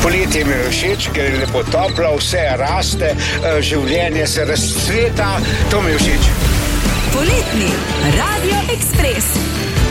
Poletje mi je všeč, ker je lepo toplo, vse raste, življenje se razcveta, to mi je všeč. Poletni Radio Express.